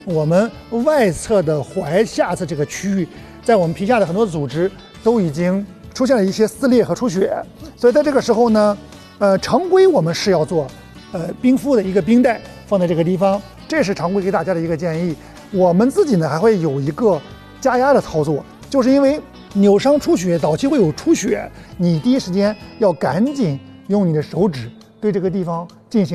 我们外侧的踝下侧这个区域，在我们皮下的很多组织都已经出现了一些撕裂和出血，所以在这个时候呢，常规我们是要做冰敷的一个冰袋放在这个地方，这是常规给大家的一个建议。我们自己呢还会有一个加压的操作，就是因为扭伤出血，早期会有出血，你第一时间要赶紧用你的手指对这个地方进行